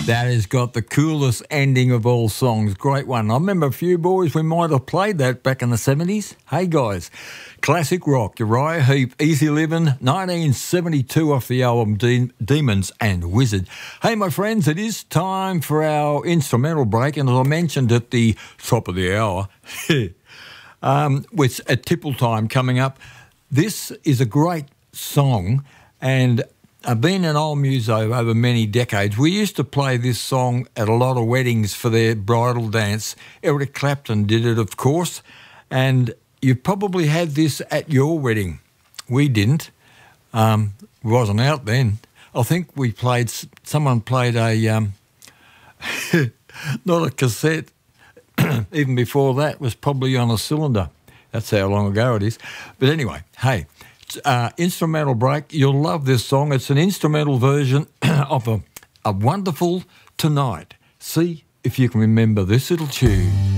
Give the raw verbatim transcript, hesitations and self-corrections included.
That has got the coolest ending of all songs. Great one. I remember a few boys, we might have played that back in the seventies. Hey, guys. Classic rock, Uriah Heep, Easy Livin', nineteen seventy-two off the album De- Demons and Wizard. Hey, my friends, it is time for our instrumental break, and as I mentioned at the top of the hour, um, with a tipple time coming up, this is a great song, and I've been an old muso over many decades. We used to play this song at a lot of weddings for their bridal dance. Eric Clapton did it, of course, and you probably had this at your wedding. We didn't. Um, wasn't out then. I think we played, someone played a, um, not a cassette, even before that, was probably on a cylinder. That's how long ago it is. But anyway, hey, uh, instrumental break. You'll love this song. It's an instrumental version of a, a Wonderful Tonight. See if you can remember this little tune.